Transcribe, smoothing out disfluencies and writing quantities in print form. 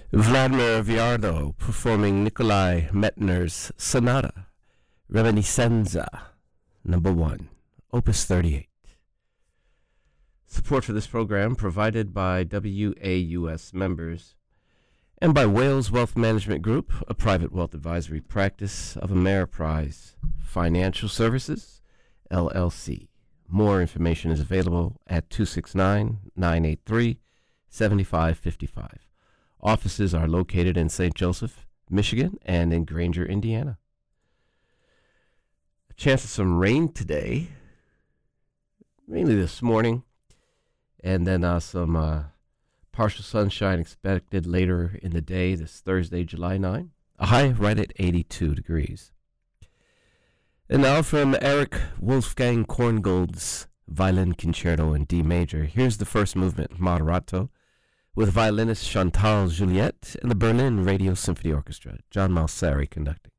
Vladimir Viardo performing Nikolai Metner's Sonata, Reminiscenza, number 1, Opus 38. Support for this program provided by WAUS members and by Wales Wealth Management Group, a private wealth advisory practice of Ameriprise Financial Services, LLC. More information is available at 269-983-7555. Offices are located in St. Joseph, Michigan, and in Granger, Indiana. A chance of some rain today, mainly this morning, and then some partial sunshine expected later in the day, this Thursday, July 9. A high right at 82 degrees. And now from Eric Wolfgang Korngold's Violin Concerto in D major, here's the first movement, Moderato, with violinist Chantal Juliet and the Berlin Radio Symphony Orchestra, John Malsari conducting.